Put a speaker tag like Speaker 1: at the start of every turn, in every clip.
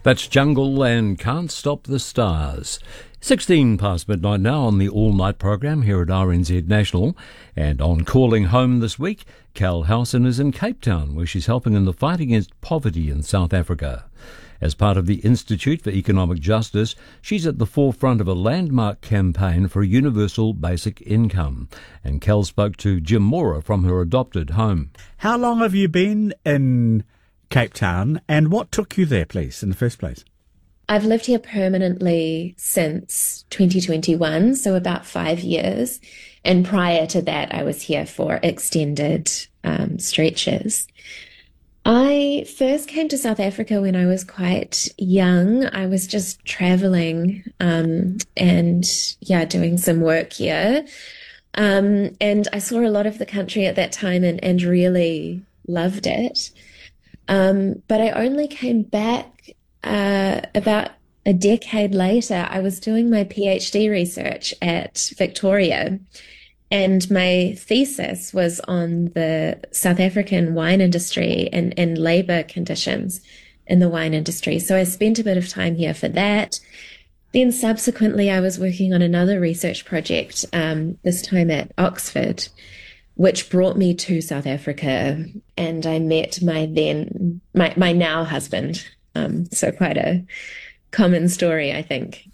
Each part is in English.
Speaker 1: That's Jungle and Can't Stop the Stars. 16 past midnight now on the all-night program here at RNZ National. And on Calling Home this week, Cal Howson is in Cape Town, where she's helping in the fight against poverty in South Africa. As part of the Institute for Economic Justice, she's at the forefront of a landmark campaign for a universal basic income. And Cal spoke to Jim Mora from her adopted home.
Speaker 2: How long have you been in Cape Town, and what took you there, please, in the first place?
Speaker 3: I've lived here permanently since 2021, so about 5 years. And prior to that, I was here for extended stretches. I first came to South Africa when I was quite young. I was just traveling and doing some work here. And I saw a lot of the country at that time and really loved it. But I only came back about a decade later. I was doing my PhD research at Victoria, and my thesis was on the South African wine industry and labour conditions in the wine industry. So I spent a bit of time here for that. Then subsequently, I was working on another research project, this time at Oxford, which brought me to South Africa, and I met my now husband. So quite a common story, I think.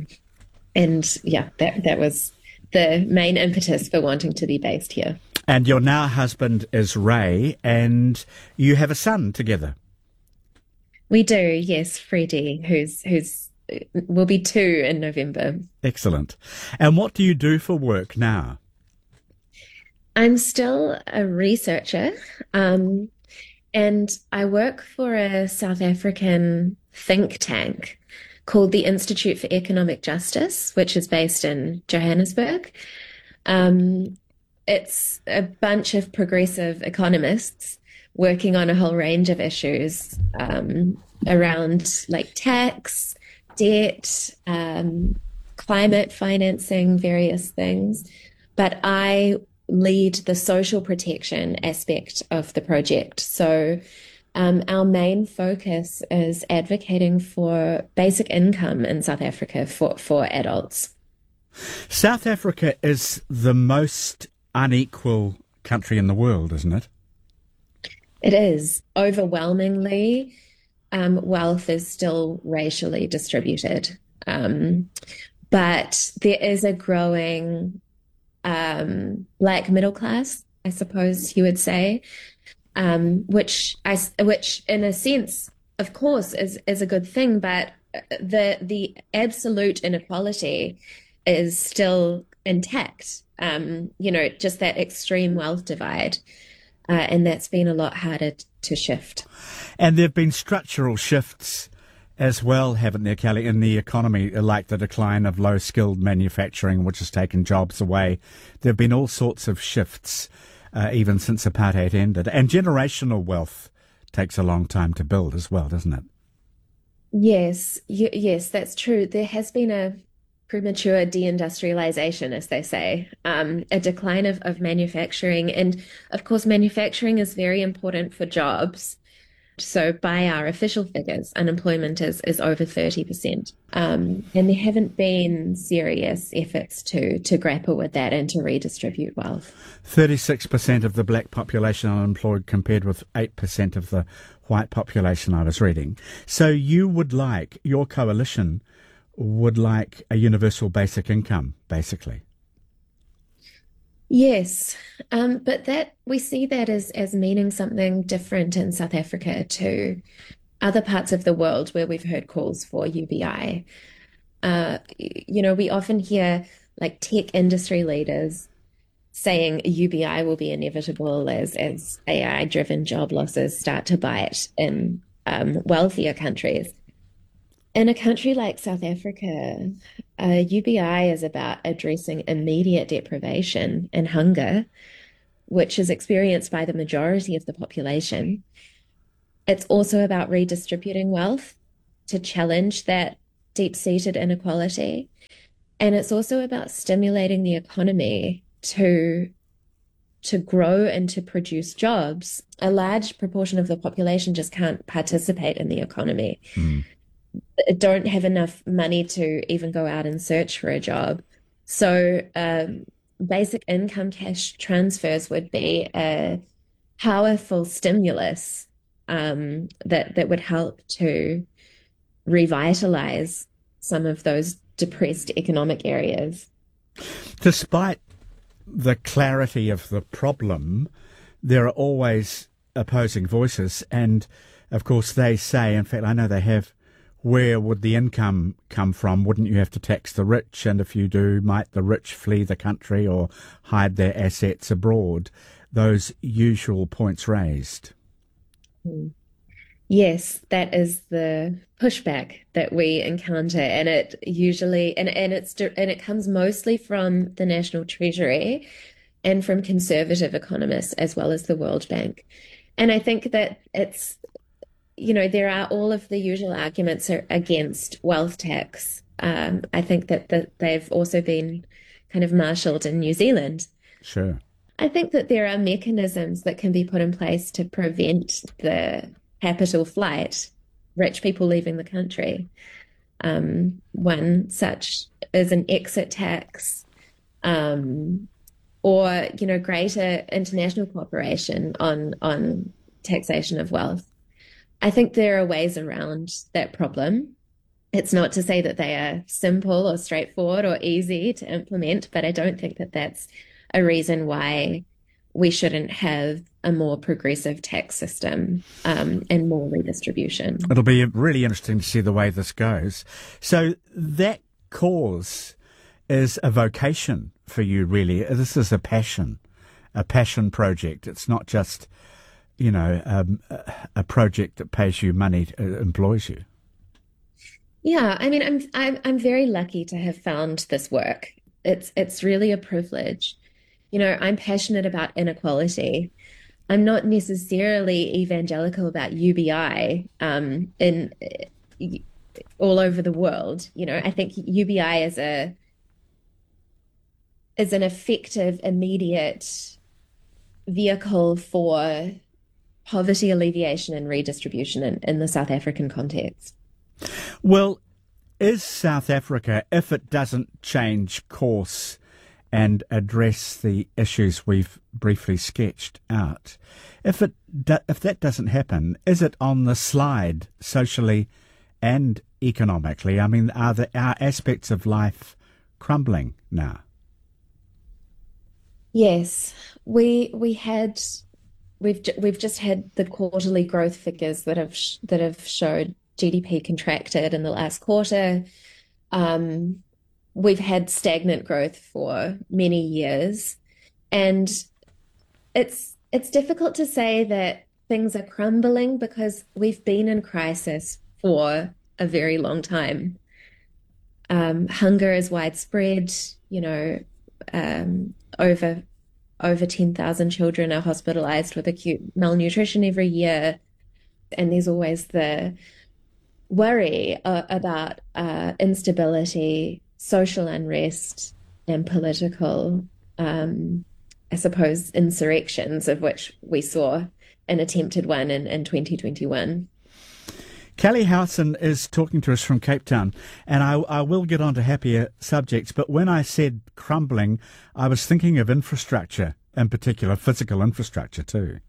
Speaker 3: That was the main impetus for wanting to be based here.
Speaker 2: And your now husband is Ray, and you have a son together.
Speaker 3: We do, yes, Freddie, who's will be 2 in November.
Speaker 2: Excellent. And what do you do for work now?
Speaker 3: I'm still a researcher, and I work for a South African think tank called the Institute for Economic Justice, which is based in Johannesburg. It's a bunch of progressive economists working on a whole range of issues around like tax, debt, climate financing, various things. But I lead the social protection aspect of the project. So our main focus is advocating for basic income in South Africa for adults.
Speaker 2: South Africa is the most unequal country in the world, isn't it?
Speaker 3: It is. Overwhelmingly, wealth is still racially distributed. But there is a growing black middle class, I suppose you would say, which in a sense, of course, is a good thing, but the absolute inequality is still intact. Just that extreme wealth divide, and that's been a lot harder to shift.
Speaker 2: And there have been structural shifts as well, haven't there, Kelly, in the economy, like the decline of low-skilled manufacturing, which has taken jobs away. There have been all sorts of shifts, even since apartheid ended. And generational wealth takes a long time to build as well, doesn't it?
Speaker 3: Yes, yes, that's true. There has been a premature deindustrialization, as they say, a decline of manufacturing. And of course, manufacturing is very important for jobs. So by our official figures, unemployment is over 30%. And there haven't been serious efforts to grapple with that and to redistribute wealth.
Speaker 2: 36% of the black population unemployed compared with 8% of the white population, I was reading. So your coalition would like a universal basic income, basically.
Speaker 3: Yes, but that we see that as meaning something different in South Africa to other parts of the world where we've heard calls for UBI. We often hear like tech industry leaders saying UBI will be inevitable as AI-driven job losses start to bite in wealthier countries. In a country like South Africa, UBI is about addressing immediate deprivation and hunger, which is experienced by the majority of the population. It's also about redistributing wealth to challenge that deep-seated inequality. And it's also about stimulating the economy to grow and to produce jobs. A large proportion of the population just can't participate in the economy. don't have enough money to even go out and search for a job. So basic income cash transfers would be a powerful stimulus that would help to revitalize some of those depressed economic areas.
Speaker 2: Despite the clarity of the problem, there are always opposing voices. And of course, they say, in fact, I know they have, where would the income come from? Wouldn't you have to tax the rich? And if you do, might the rich flee the country or hide their assets abroad? Those usual points raised.
Speaker 3: Yes, that is the pushback that we encounter, and it usually and it comes mostly from the National Treasury and from conservative economists as well as the World Bank. And I think that there are all of the usual arguments against wealth tax. I think that they've also been kind of marshaled in New Zealand.
Speaker 2: Sure.
Speaker 3: I think that there are mechanisms that can be put in place to prevent the capital flight, rich people leaving the country. One such is an exit tax, or greater international cooperation on taxation of wealth. I think there are ways around that problem. It's not to say that they are simple or straightforward or easy to implement, but I don't think that that's a reason why we shouldn't have a more progressive tax system and more redistribution.
Speaker 2: It'll be really interesting to see the way this goes. So that cause is a vocation for you, really. This is a passion project. It's not just, a project that pays you money, employs you.
Speaker 3: Yeah, I mean, I'm very lucky to have found this work. It's really a privilege. I'm passionate about inequality. I'm not necessarily evangelical about UBI in all over the world. I think UBI is an effective, immediate vehicle for poverty alleviation and redistribution in the South African context.
Speaker 2: Well, is South Africa, if it doesn't change course and address the issues we've briefly sketched out, if that doesn't happen, is it on the slide socially and economically? I mean, are aspects of life crumbling now?
Speaker 3: Yes, we've just had the quarterly growth figures that have showed GDP contracted in the last quarter. We've had stagnant growth for many years, and it's difficult to say that things are crumbling because we've been in crisis for a very long time. Hunger is widespread. Over 10,000 children are hospitalized with acute malnutrition every year, and there's always the worry about instability, social unrest, and political, I suppose, insurrections, of which we saw an attempted one in 2021.
Speaker 2: Kelly Howson is talking to us from Cape Town, and I will get on to happier subjects, but when I said crumbling, I was thinking of infrastructure, in particular physical infrastructure too.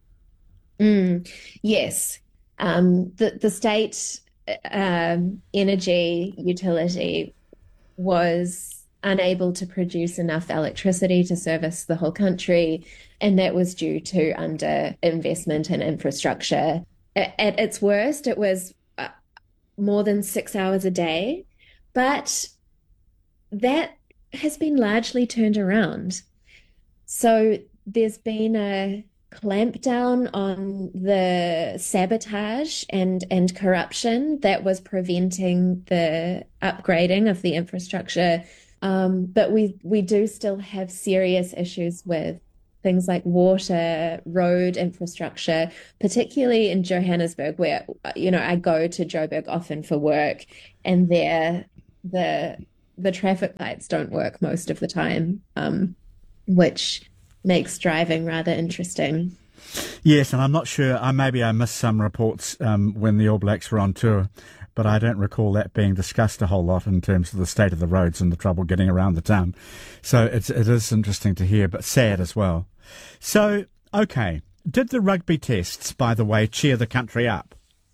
Speaker 3: Yes. The state energy utility was unable to produce enough electricity to service the whole country, and that was due to underinvestment in infrastructure. At its worst, it was more than 6 hours a day, but that has been largely turned around. So there's been a clampdown on the sabotage and corruption that was preventing the upgrading of the infrastructure. But we do still have serious issues with things like water, road infrastructure, particularly in Johannesburg, where, I go to Joburg often for work, and there the traffic lights don't work most of the time, which makes driving rather interesting.
Speaker 2: Yes, and I'm not sure, maybe I missed some reports when the All Blacks were on tour, but I don't recall that being discussed a whole lot in terms of the state of the roads and the trouble getting around the town. So it is interesting to hear, but sad as well. So, okay, did the rugby tests, by the way, cheer the country up?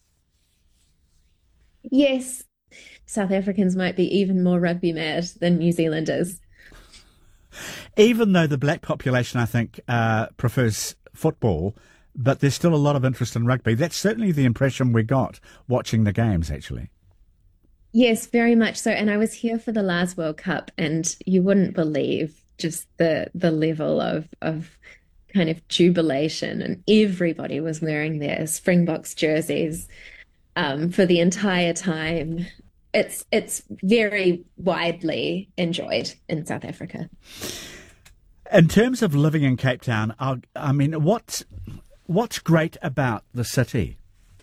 Speaker 3: Yes, South Africans might be even more rugby mad than New Zealanders.
Speaker 2: Even though the black population, I think, prefers football, but there's still a lot of interest in rugby. That's certainly the impression we got watching the games, actually.
Speaker 3: Yes, very much so. And I was here for the last World Cup, and you wouldn't believe just the level of kind of jubilation, and everybody was wearing their Springboks jerseys for the entire time. It's very widely enjoyed in South Africa.
Speaker 2: In terms of living in Cape Town, I mean, what's great about the city?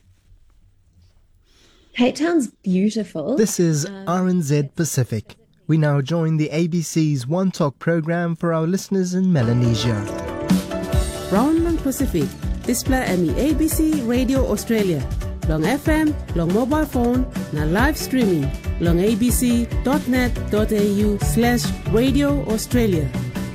Speaker 3: Cape Town's beautiful.
Speaker 4: This is RNZ Pacific. We now join the ABC's One Talk program for our listeners in Melanesia.
Speaker 5: Brownland Pacific, display ME ABC Radio Australia. Long FM, long mobile phone, na live streaming. Long abc.net.au/Radio Australia.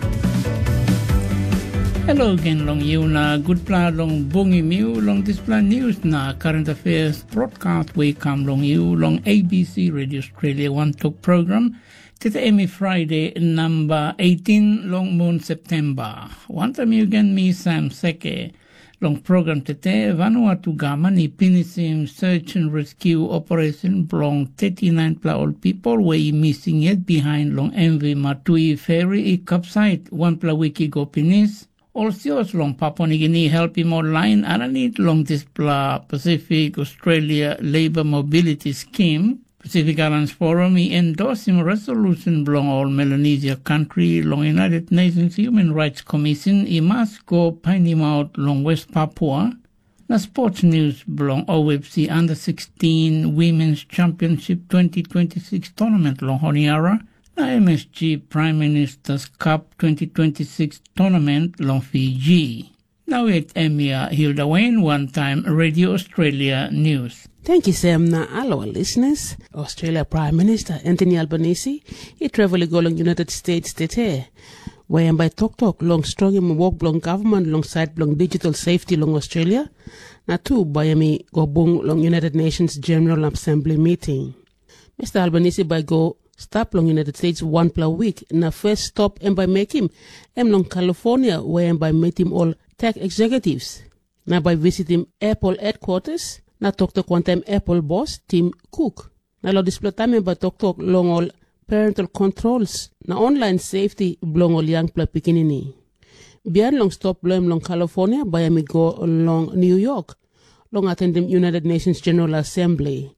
Speaker 6: Hello again, long you na good pla long bongi miu long display news na current affairs broadcast we come long you long ABC Radio Australia One Talk program. Tita Emi Friday number 18 long moon September. One time you again me Sam Seke. Long program tete Vanuatu Gama ni pinisim search and rescue operation long 39 pla old people way missing yet behind long MV Matui ferry I capsite one pla wiki go pinis. Also long Papua New Guinea help him online and long this pla Pacific Australia Labour Mobility Scheme. Pacific Islands Forum endorsing resolution belong all Melanesia country long United Nations Human Rights Commission must go pinning out long West Papua. Na sports news belong OFC Under 16 Women's Championship 2026 tournament long Honiara. Na MSG Prime Minister's Cup 2026 tournament long Fiji. Now at Emia Hilda Wayne, One Time Radio Australia News.
Speaker 5: Thank you, Sam. Na all our listeners, Australia Prime Minister Anthony Albanese, he traveled to United States today, where by talk long strong him work long government alongside long digital safety long Australia, na two by me go bung long United Nations General Assembly meeting. Mr. Albanese by go stop long United States one per week, na first stop and by make him long California, where by meet him all tech executives. Na by visit him Apple headquarters, na talk one time Apple boss Tim Cook. Na lo display time ba talk long all parental controls na online safety blong all young pla pikinini. Bian long stop long California by me go long New York long attend the United Nations General Assembly.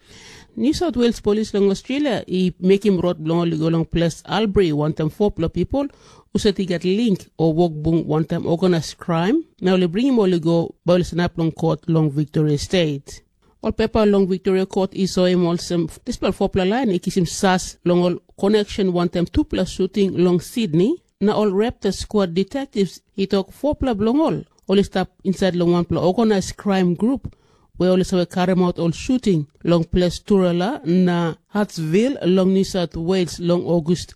Speaker 5: New South Wales Police long Australia make him road long go long place Albury one time 4 people who said he get link or walk boom one time organized crime. Now they bring him all go boil snap long court long Victoria State. All paper long Victoria Court is so him also this 4 line he kiss him SAS long all connection one time 2 shooting long Sydney. Now all Raptor squad detectives he talk 4 long all stop inside long 1 organized crime group. We also carry out all shooting long place Turala na Hartsville long New South Wales long August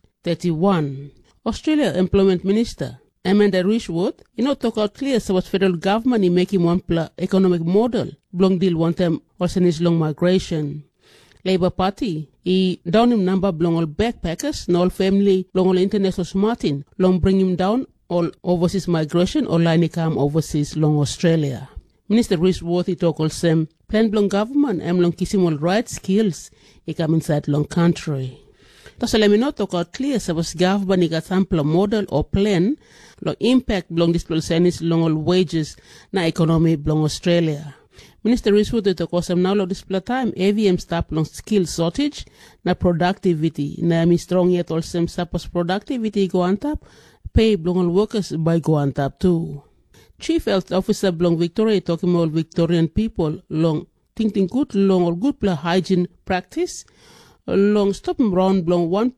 Speaker 5: 31. Australia Employment Minister Amanda Rishwood, talk out clear so what federal government is making one economic model long deal one time also is long migration. Labour Party down him number long all backpackers and all family long all international smarting long bring him down all overseas migration or line come overseas long Australia. Minister Rishworthy talk also plan long government and long kissing all right skills he come inside long country. So let me not talk out clear so was government got sample model or plan long impact long this senis long all wages na economy long Australia. Minister Rishworthy talk also now long this time AVM stop long skill shortage na productivity na mi strong yet also suppose productivity go on top pay long all workers by go on top too. Chief Health Officer Blong Victoria talking about Victorian people long thinking good long or good hygiene practice long stop round blong 1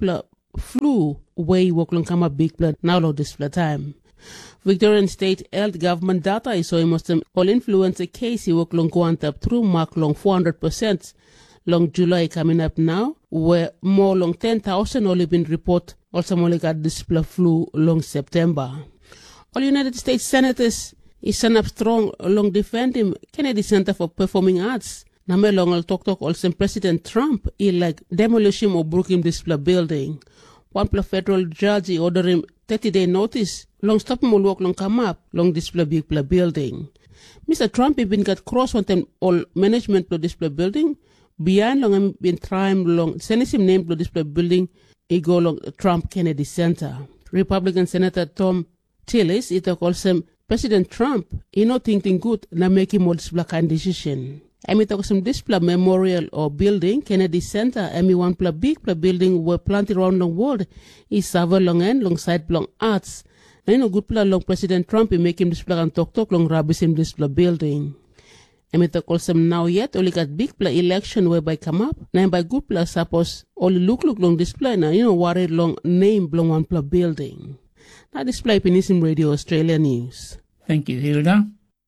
Speaker 5: flu way work long come a big plan now long this time. Victorian State Health Government data is so almost all influenza case he work long go on up through mark long 400% long July coming up now, where more long 10,000 only been report also only got this flu long September. All United States senators is stand up strong long defend him Kennedy Center for Performing Arts. Name long al talk also President Trump he like demolition or broke him this building. One federal judge he order him 30-day notice. Long stop him will work long come up long this big building. Mr. Trump he been got cross one time all management to this building. Behind long him been trying long send him name to this building. He go long Trump Kennedy Center. Republican Senator Tom Tillis he talk also President Trump he not thinking good na make him all this black kind decision. I mean, talk some display memorial or building, Kennedy Center, I mean, one big building were planted around the world. Is serve long end, long side, long arts. And you know, good plan long President Trump, he make him display and talk long rubbish him display building. I mean, talk also now yet, only got big play election whereby come up. Now by good play, suppose only look long display now, you know, worried long name long one building. Now display Penism Radio Australia News.
Speaker 6: Thank you, Hilda.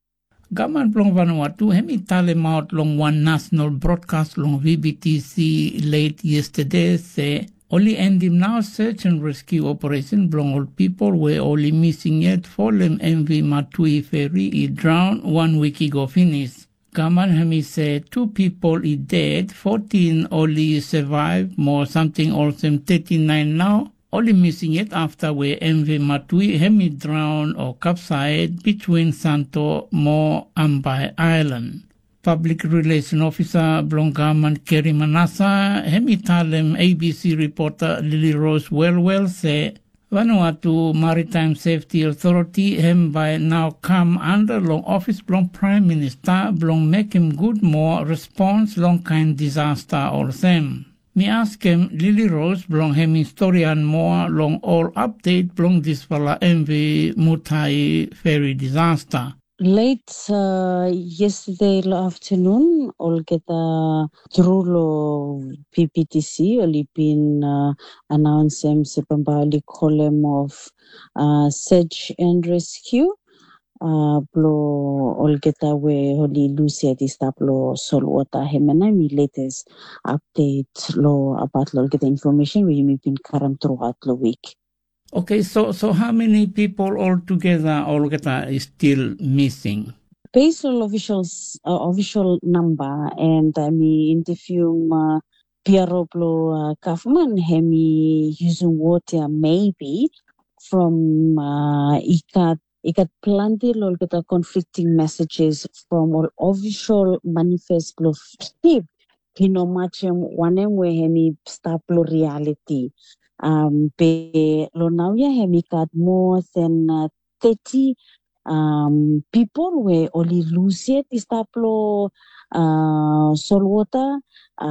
Speaker 6: Gaman plong Vanuatu hemi tale maut long one national broadcast long VBTC late yesterday say only ending now search and rescue operation blong all people were only missing yet fallen MV Matui ferry he drowned 1 week ago finish. Gaman hemi say 2 people he dead, 14 only survived, more something also 39 now. Only missing it after where MV Matui hemi drowned or capsized between Santo Mo Ambai Island. Public Relations Officer Blongaman Kerry Manassa hemi talem ABC reporter Lily Rose Wellwell say Vanuatu Maritime Safety Authority hem by now come under long office blong Prime Minister blong make him good more response long kind disaster or them. Me ask him Lily Rose blong hem historian more long all update blong this fala MV Mutai ferry disaster.
Speaker 7: Late yesterday afternoon, all get through lo PPTC only been announced sepambali column of search and rescue. Blo all get away holy Lucia this tablo Solwater Hemena me latest update lo about lo get information we may been current throughout the week.
Speaker 6: Okay, so how many people altogether is still missing?
Speaker 7: Based on official number and I mean interview Piero Blo Kaufman hemi using water maybe from Ikat plenty lol get conflicting messages from all official manifest of ship pinomachem one way hemi stop reality. Pe lo now ya hemi got more than 30 people were only lose it is taplo Solwater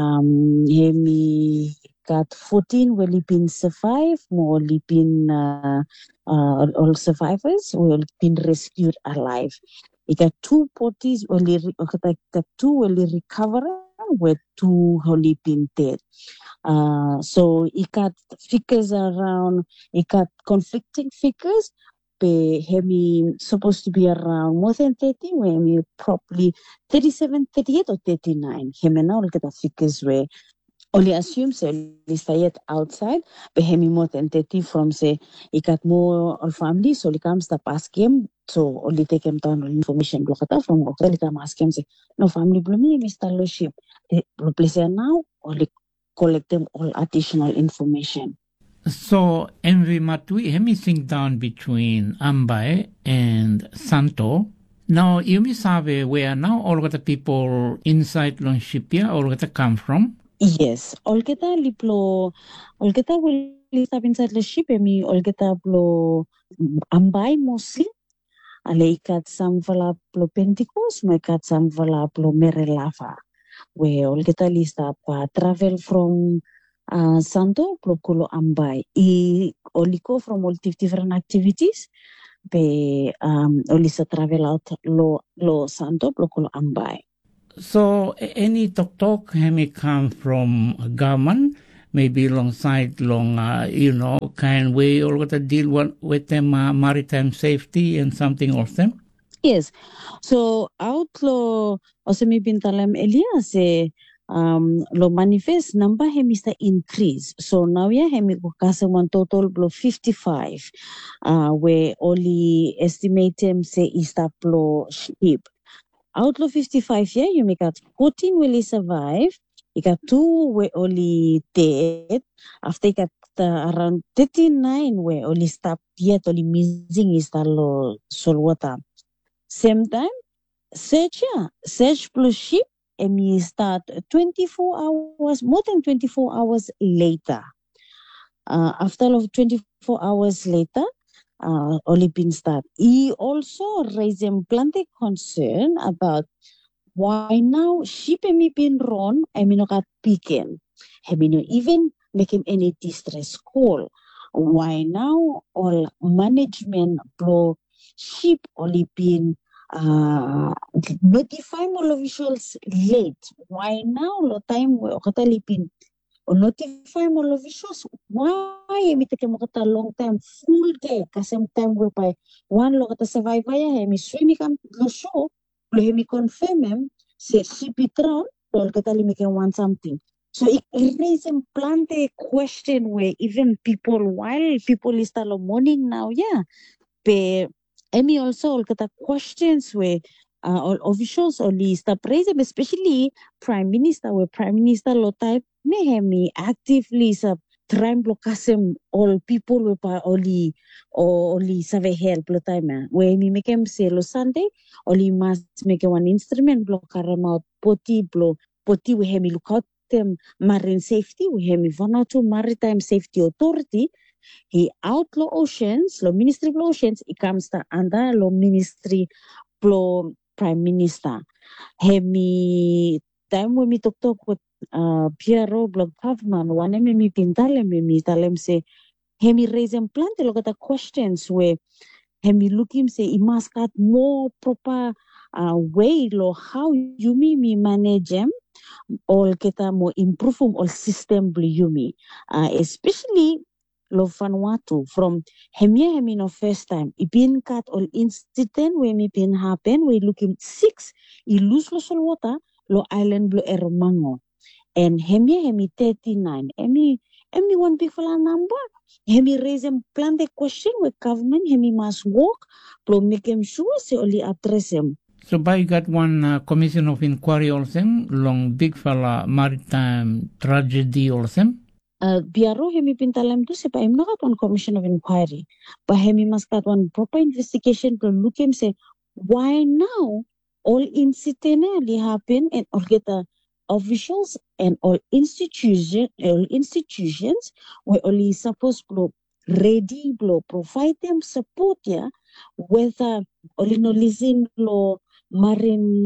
Speaker 7: hemi got 14 will been survive more been all survivors will been rescued alive. It got 2 parties only got 2 will recover with 2 only been dead. So it got figures around, it got conflicting figures. Hemi supposed to be around more than 30, where probably 37, 38 or 39. Hemi now look at the figures where only assumes is yet outside, but hemi more than 30 from say it got more all family, so he comes to ask him, so only take him down information from Okta, come ask him say, no family blooming Mr. Ship. The place now only collect them all additional information.
Speaker 6: So MV Matui hemi sink down between Ambai and Santo. Now you may sabe where now all the people inside long ship here all come from?
Speaker 7: Yes, Olgeta Liplo, Olgeta will live inside the ship, Olgeta Blo Ambai mostly. Aleikat some vala plo Pentecost, my cat some vala plo Merelava, where Olgeta list up travel from Santo Ploculo Ambai. Oliko from all different activities, be Olisa travel out lo Santo Ploculo Ambai.
Speaker 6: So any talk may come from government, maybe alongside kind way or what to deal with them maritime safety and something of them.
Speaker 7: Yes. So outlaw also maybe talem Elias lo manifest number hemi sta increase. So now yeah hemi ko kasa one total blo 55 where only estimate him say ista blo sheep. Outlaw 55 yeah you make out 14 will survive. You got 2 were only dead. After you got around 39 were only stop yet only missing is the low water. Same time search plus sheep and you start 24 hours more than 24 hours later. After 24 hours later only been start. He also raised a plenty concern about why now sheep emi been run emi no got picken. Emi no even make him any distress call. Why now all management blow sheep only been notify all officials late. Why now lo time we okatali been notify all officials why emi take mo kata long time full day kasi time we by one lo kata survive ya emi swimi kam lo show lo hemi confirm him say sheep itron lo kata li make want something. So it raises a plenty question where even people while people is talo morning now pe emi also all kata questions where all officials only stop raising especially prime minister where prime minister lo type Nehemi actively sub trying blokasem all people we pa only save help lo time we mi make him say lo Sunday only must make one instrument blokaram out poti we hemi look out them marine safety we hemi Vanuatu Maritime Safety Authority he outlaw oceans lo ministry of oceans it comes to under lo ministry lo prime minister hemi time when me talk with PRO blog government one me pintalem say hemi raise and plant a lot of questions where hemi look him say he must got more proper way lo how you me manage them all kita more improve all system yumi especially lo Vanuatu from hemi no first time it been cut all incident where me been happen we look him 6 he lose lo water lo island blo Eromango and hemi 39 hemi one big fella number hemi raise and plan the question with government hemi must work blo make him sure say only address him.
Speaker 6: So by got one commission of inquiry also long big fella maritime tragedy also.
Speaker 7: Biaro hemi pintalam tu sepa hemi not one commission of inquiry but hemi must got one proper investigation to look him say why now all incident happen and all get officials and all institutions were only supposed to ready blow provide them support whether only no listen lo marine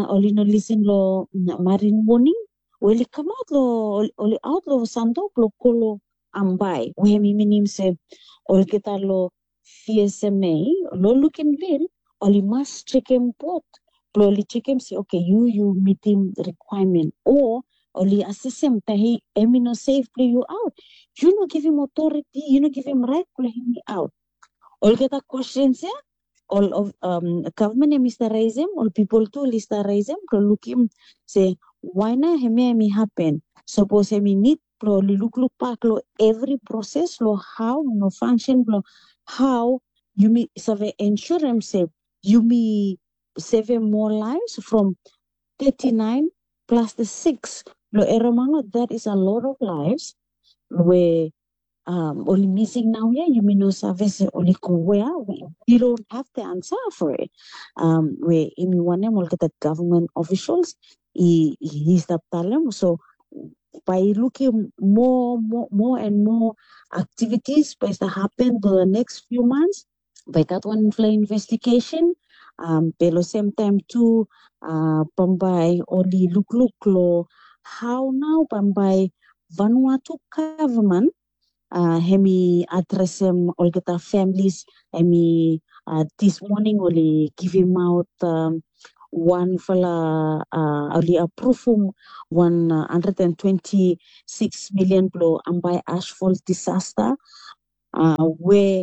Speaker 7: warning will come out lo out lo santo lo kolo ambai we minim se all get lo CSMA lo looking bill only must check him pot Ploli check him say okay you meet him requirement or only assess him that he no safe play you out. You no give him authority, you no give him right play him out. All get a questions all of government Mr. raise him, all people too Mr. raise him, look him say why na hemi happen. Suppose hemi need look back every process how no function how you me survey insurance say you me 7 more lives from 39 plus the 6 lo Eromango that is a lot of lives where only missing now you may know service only where we don't have the answer for it where anyone will get the government officials he stop telling so by looking more and more activities by to happen to the next few months by that one fly investigation pero same time too pambay only look lo how now pambay Vanuatu government hemi address him all get our families hemi this morning only give him out one fella only approve 126 million blow ambai ashfall disaster where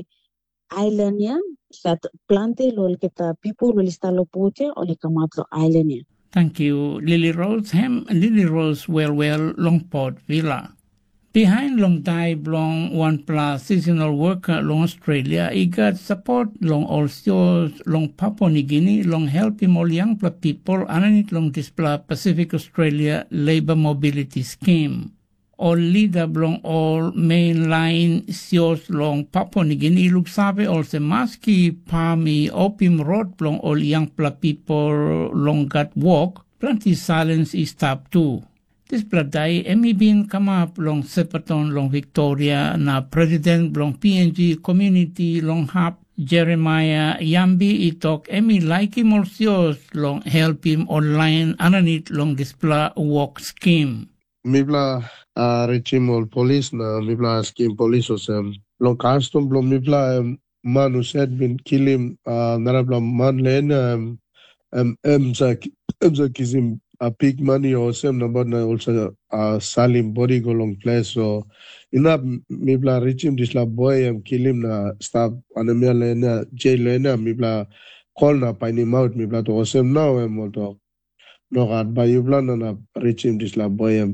Speaker 7: island that plante lol kita people will start lo pote only come out lo island
Speaker 6: Thank you, Lily Rose. Lily Rose well long Port Villa. Behind long die long one plus seasonal worker long Australia, he got support long also long Papua New Guinea long helping all young people underneath long display Pacific Australia Labour Mobility Scheme. All leader long all main line sios long Papua New Guinea look sabe also maski palmi opium road long all young people long got walk plenty silence is stop too. This pladai emi bin come up long Sepaton long Victoria na president long PNG community long hub Jeremiah Yambi itok emi like him also long help him online underneath long display work scheme.
Speaker 8: Mibla regime all police na mibla scheme police osem long custom long mibla man who said been kill him narabla man len emza kizim a big money or same number na also salim body go long place so ina mibla regime disla boy kill him na stop anemia len jail len mibla call na pani mouth mibla to osem now moto no gad ba yubla na regime disla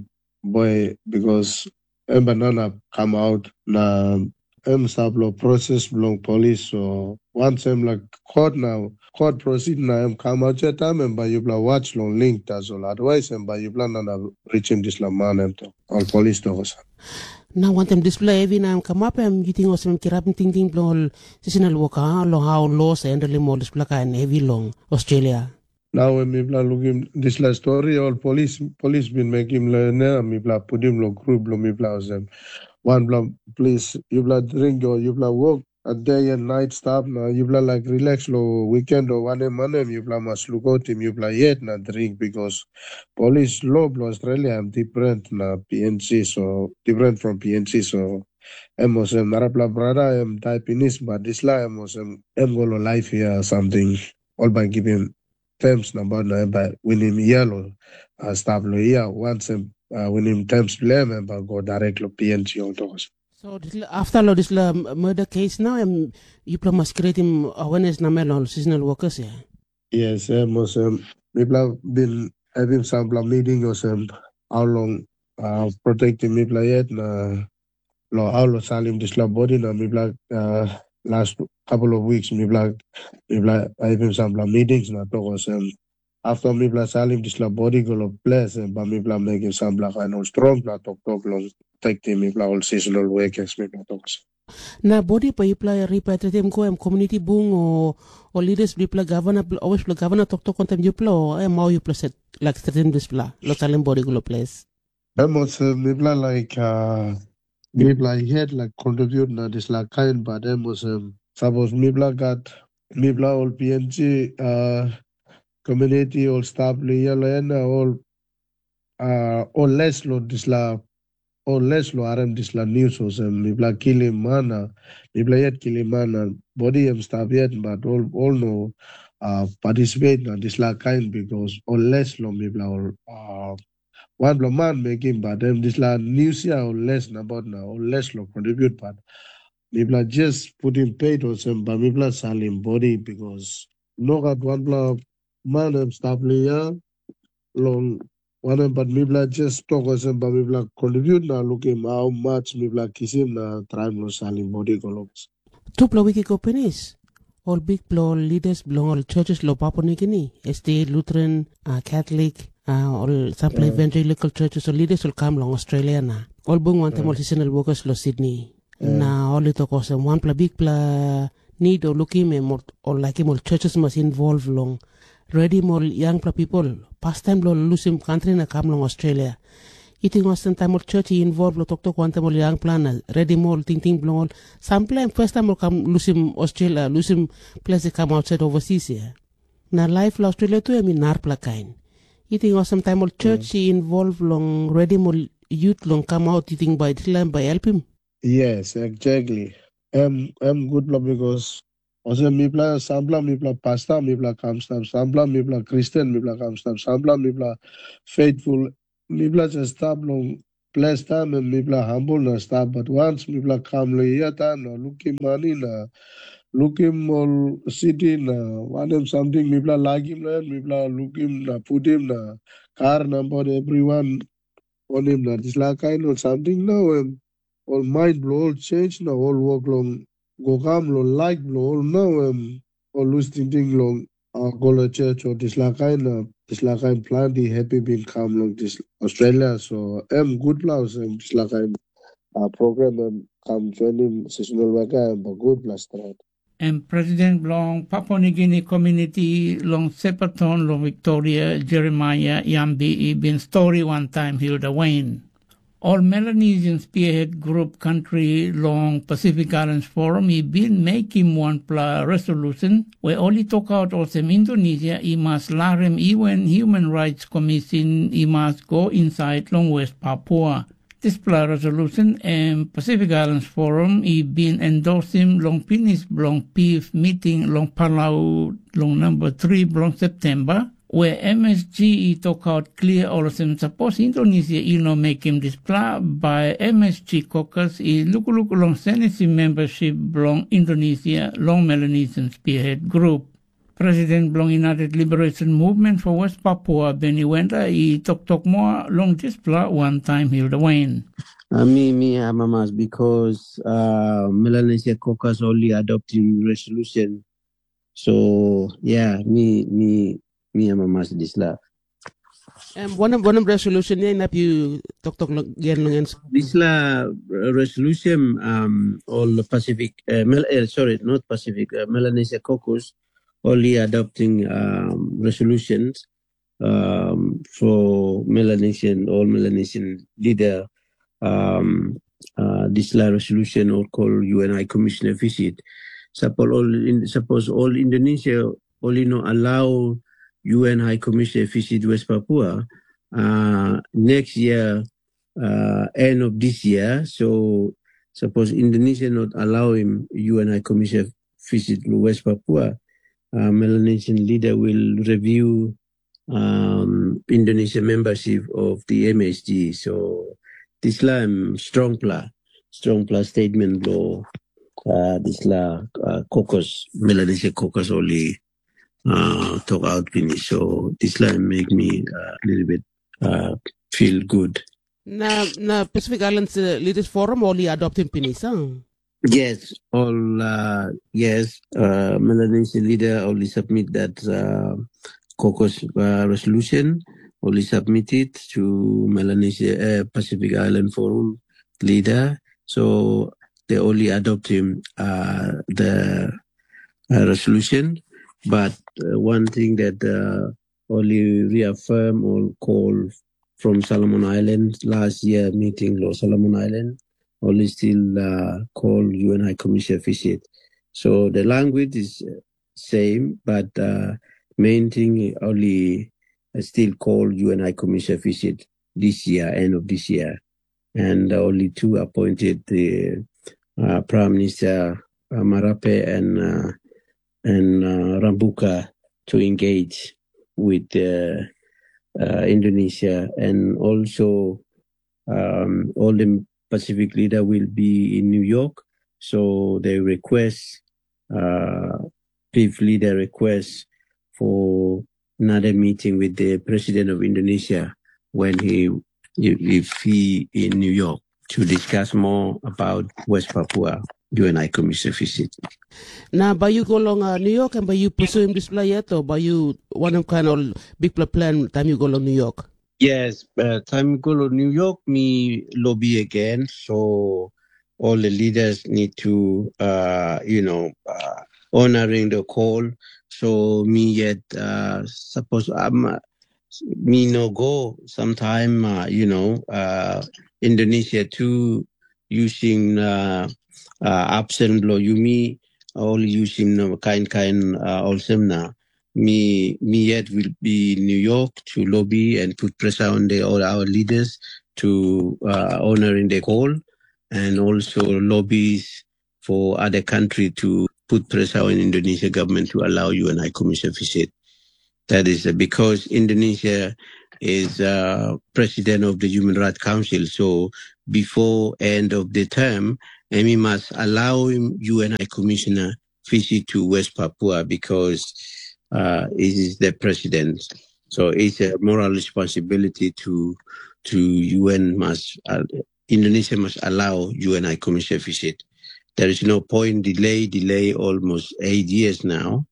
Speaker 8: boy because banana come out na sablo process belong police so once like court proceed na come out at time and by yubla watch long link as all otherwise and by yubla na reaching this la man to all police to us
Speaker 5: now want them display every now come up and you think also kirap ting long seasonal work long how laws and the more display and heavy long Australia.
Speaker 8: Now when people looking this last story, all police been making learn. People put him lo group lo people them. One blah please you blah drink or you blah work a day and night stop now you blah like relax lo weekend or one money you blah must look out him you blah yet not drink because police law blah Australia am different na PNC so different from PNC so was marabla brother am typinist but this la was golo life here something all by giving terms number by winning yellow stop lo here once winning terms blame and go direct to PNG on those.
Speaker 5: So after this murder case now you must create him awareness na on seasonal workers yeah.
Speaker 8: Yes, people have been having some meeting or some how long protecting people yet na how long salim this body na people last couple of weeks people having some meetings na to after me bla salim dis la body go place and ba me bla making some bla no strong bla talk long take me bla all seasonal workers me bla talks
Speaker 5: na body pa ipla repatriate ko community bung o leaders bla governor always bla governor talk kontem you pla mau you set like certain this bla lo salim body go place
Speaker 8: almost me bla like me bla head like contribute na this la kind but almost suppose me bla got me bla all PNG community all staff all less lo disla all less lo aram disla news or some mibla killing mana mibla yet killing mana body staff yet but all no participate na disla kind because all less lo mibla all one lo man making but them disla news ya all less na about na all less lo contribute but mibla just putting paid or some but mibla salim body because no got one bla man stable long one but mibla just talk us but mibla contribute na look him how much mibla kisim na try no salim body columns
Speaker 5: two wiki companies all big blow leaders belong all churches lo Papua New Guinea SDA Lutheran Catholic all some evangelical churches or leaders will come long Australia na all bung want all seasonal workers lo Sydney na all it talk one big need or look him or like him all churches must involve long ready more young people past time lo lose him country na come long Australia eating was time more church involved lo talk one time young plan ready more ting blow some plan first time come lose him Australia lose him place to come outside overseas here na life lo Australia too nar plakain eating was some time more church involved long ready more youth long come out eating by help him
Speaker 8: yes exactly good because also mibla sambla mibla pastor mibla kamstam sambla mibla Christian mibla kamstam sambla mibla faithful mibla just stop long place time and mibla humble na stuff, but once mibla come le yata na looking money na looking all city na want him something mibla like him na mibla look him na put him na car number everyone on him na this like kind of something now all mind blow all change na all work long go come lo like blow all now all lose thinking long go to church or this like kind plenty happy being come long this Australia so good plus this like kind program come joining seasonal work but good plus that.
Speaker 6: And President long Papua New Guinea community long Sepaton long Victoria Jeremiah Yambi been story one time Hilda Wayne. All Melanesian Spearhead Group country long Pacific Islands Forum he been making one resolution where only talk out also Indonesia he must larem UN Human Rights Commission he must go inside long West Papua. This resolution and Pacific Islands Forum he been endorsing long finish long PIF meeting long Palau long number 3 long September where MSG talk out clear all of them suppose Indonesia make him display by MSG caucus look long Senate membership long Indonesia long Melanesian Spearhead Group. President Blong United Liberation Movement for West Papua, Benny Wenda, he talk more long display one time Hilda Wayne.
Speaker 9: I'm a mass because Melanesia caucus only adopting resolution. So yeah, me I'm a mass disla.
Speaker 5: One of resolution na you talk again
Speaker 9: disla resolution all Pacific not Pacific Melanesia caucus only adopting resolutions for all Melanesian leader this resolution or call UN High Commissioner visit. Suppose all Indonesia only no allow UN High Commissioner visit West Papua next year, end of this year. So suppose Indonesia not allow him UN High Commissioner visit West Papua. Melanesian leader will review Indonesia membership of the MSG. So this strong plus statement law this caucus Melanesian caucus only talk out finish. So this make me a little bit feel good.
Speaker 5: Na Pacific Islands Leaders Forum only adopting finish, huh?
Speaker 9: Yes, Melanesian leader only submit that caucus resolution, only submitted to Melanesia Pacific Island Forum leader. So they only adopt him the resolution. But one thing that only reaffirm or call from Solomon Islands last year meeting Law Solomon Island. Only still call UN High Commissioner visit. So the language is same, but main thing only still call UN High Commissioner visit this year, end of this year. And only 2 appointed the Prime Minister Marape and Rambuka to engage with Indonesia, and also all the Pacific leader will be in New York, so they request, PIF leader request for another meeting with the President of Indonesia when if he in New York to discuss more about West Papua UN High Commissioner visit.
Speaker 5: Now, by you go along New York and by you pursuing this play yet, or by you one of kind of big plan time you go along New York?
Speaker 9: Yes, time go to New York, me lobby again. So all the leaders need to, honoring the call. So me yet, suppose me no go sometime, Indonesia too using absent blow. You me all using kind also now. Me yet will be in New York to lobby and put pressure on all our leaders to honoring the call, and also lobbies for other country to put pressure on Indonesia government to allow UN High Commission visit. That is because Indonesia is president of the Human Rights Council. So before end of the term, we must allow him UN High Commissioner visit to West Papua because he is the president. So it's a moral responsibility to UN Indonesia must allow UN High Commissioner visit. There is no point delay almost 8 years now.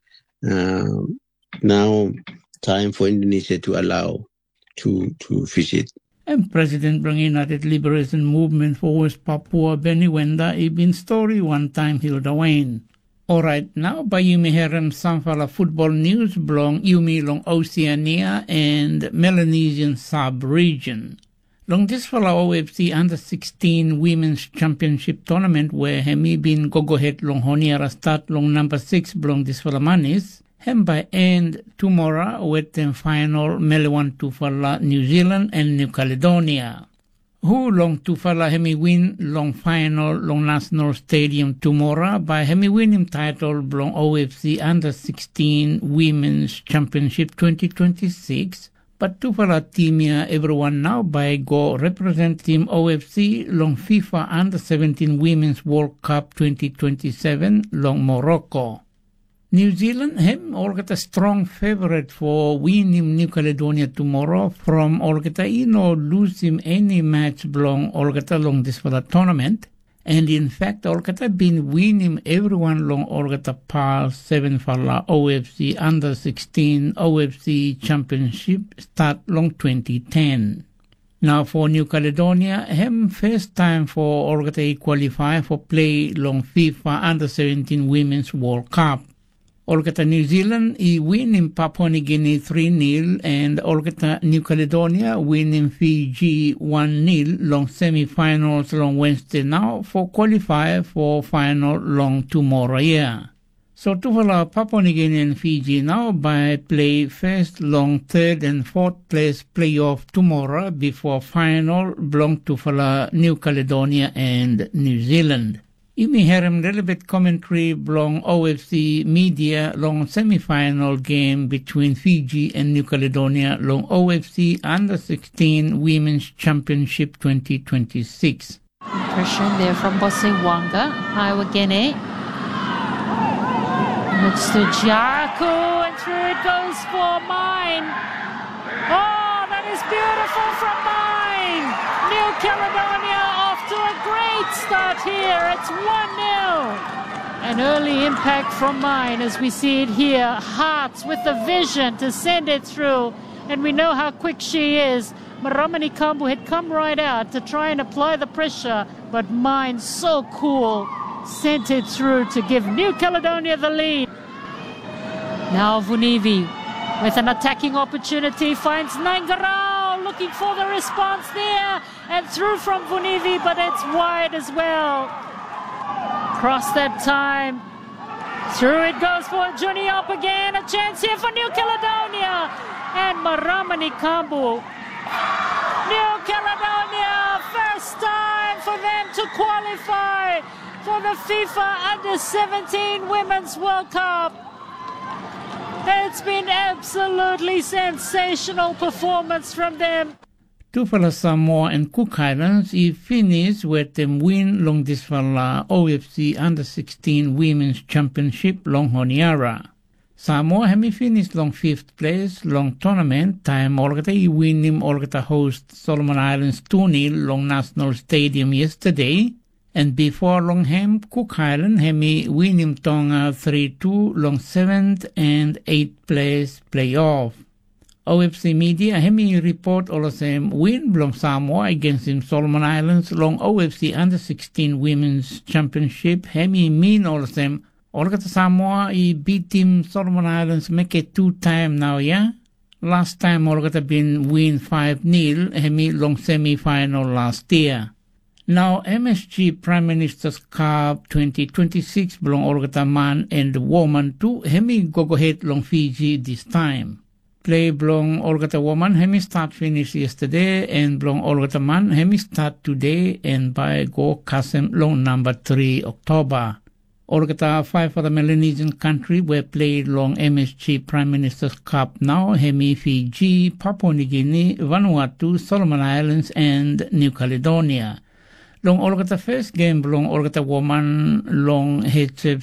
Speaker 9: Now time for Indonesia to allow to visit.
Speaker 6: And President Brang United Liberation Movement for West Papua, Benny Wenda, Ibn Story, one time Hilda Wayne. Alright, now by Yumi Herem Samfala Football News, belong Yumi long Oceania and Melanesian sub-region. Long this fala OFC Under-16 Women's Championship Tournament where Hemi bin Gogohet long Honiara start long number 6 belong this fala manis. Hem by end tomorrow with the final Melewan Tufala New Zealand and New Caledonia. Who long Tufala Hemi win long final long National Stadium tomorrow by Hemi win him title belong OFC Under-16 Women's Championship 2026. But Tufala Timia everyone now by go represent Team OFC long FIFA Under-17 Women's World Cup 2027 long Morocco. New Zealand hem olgata strong favorite for winning New Caledonia tomorrow from olgata no lose him any match belong olgata long this for the tournament. And in fact olgata been winning everyone long olgata par 7 fala OFC Under-16 OFC Championship start long 2010. Now for New Caledonia, hem first time for olgata qualify for play long FIFA Under-17 Women's World Cup. Olgata New Zealand win in Papua New Guinea 3-0 and Olgata New Caledonia win in Fiji 1-0 long semi-finals long Wednesday now for qualify for final long tomorrow year. So Tufala Papua New Guinea and Fiji now by play first long third and fourth place playoff tomorrow before final belong Tufala New Caledonia and New Zealand. Imi herem relevant commentary belong OFC media long semi-final game between Fiji and New Caledonia long OFC Under-16 Women's Championship 2026.
Speaker 10: Pressure in there from Bosewanga, Iwagene. It's to Jaku and through it goes for Mine. Oh, that is beautiful from Mine. New Caledonia off to a great start here. It's 1-0. An early impact from Mine as we see it here. Hearts with the vision to send it through. And we know how quick she is. Maramani Kambu had come right out to try and apply the pressure. But Mine, so cool, sent it through to give New Caledonia the lead. Now Vunivi with an attacking opportunity finds Nangarao looking for the response there and through from Vunivi, but it's wide as well. Cross that time. Through it goes for Juniop again. A chance here for New Caledonia and Maramani Kambu. New Caledonia, first time for them to qualify for the FIFA Under-17 Women's World Cup. It's been absolutely sensational performance from them. Tufala Samoa and Cook Islands finished with them win long this fala OFC Under-16 Women's Championship long Honiara. Samoa hemi finished long 5th place long tournament time olgata win him olgata host Solomon Islands 2-0 long National Stadium yesterday. And before long hem, Cook Island hemi win him Tonga 3-2 long 7th and 8th place playoff. OFC media hemi report all the same win long Samoa against him Solomon Islands long OFC Under-16 Women's Championship hemi mean all the same. Olgata Samoa beat him Solomon Islands make it 2-time now, yeah? Last time Olgata been win 5-0 hemi long semi-final last year. Now, MSG Prime Minister's Cup 2026 belong Olgata man and woman to hemi go ahead long Fiji this time. Play belong Olgata woman hemi start finish yesterday and belong Olgata man hemi start today and by go Kasem long number 3 October.
Speaker 6: Orgata 5 for the Melanesian country were played long MSG Prime Minister's Cup now, Hemi, Fiji, Papua New Guinea, Vanuatu, Solomon Islands and New Caledonia. Long Orgata first game long Orgata woman long headset